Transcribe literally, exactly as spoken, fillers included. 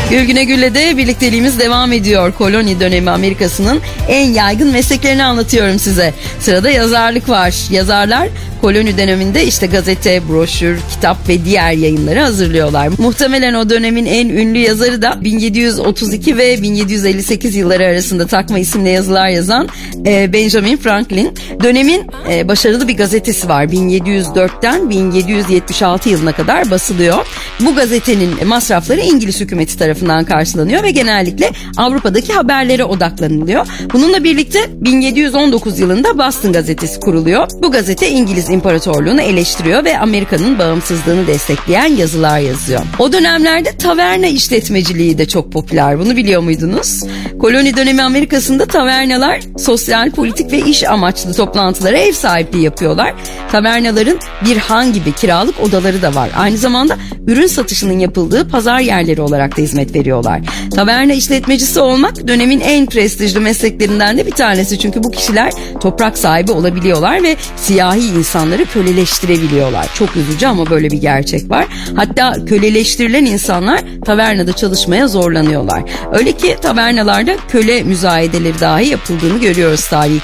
Gülgüne Gül'le de birlikteliğimiz devam ediyor. Koloni dönemi Amerika'sının en yaygın mesleklerini anlatıyorum size. Sırada yazarlık var. Yazarlar koloni döneminde işte gazete, broşür, kitap ve diğer yayınları hazırlıyorlar. Muhtemelen o dönemin en ünlü yazarı da bin yedi yüz otuz iki ve bin yedi yüz elli sekiz yılları arasında takma isimle yazılar yazan Benjamin Franklin. Dönemin başarılı bir gazetesi var. bin yedi yüz dörtten bin yedi yüz yetmiş altı yılına kadar basılıyor. Bu gazetenin masrafları İngiliz hükümeti tarafından karşılanıyor ve genellikle Avrupa'daki haberlere odaklanılıyor. Bununla birlikte bin yedi yüz on dokuz yılında Boston gazetesi kuruluyor. Bu gazete İngiliz İmparatorluğunu eleştiriyor ve Amerika'nın bağımsızlığını destekleyen yazılar yazıyor. O dönemlerde taverna işletmeciliği de çok popüler. Bunu biliyor muydunuz? Koloni dönemi Amerika'sında tavernalar sosyal, politik ve iş amaçlı toplantılara ev sahipliği yapıyorlar. Tavernaların bir han gibi kiralık odaları da var. Aynı zamanda ürün satışının yapıldığı pazar yerleri olarak da hizmet veriyorlar. Taverna işletmecisi olmak dönemin en prestijli mesleklerinden de bir tanesi. Çünkü bu kişiler toprak sahibi olabiliyorlar ve siyahi insanları köleleştirebiliyorlar. Çok üzücü ama böyle bir gerçek var. Hatta köleleştirilen insanlar tavernada çalışmaya zorlanıyorlar. Öyle ki tavernalarda köle müzayedeleri dahi yapıldığını görüyoruz tarihi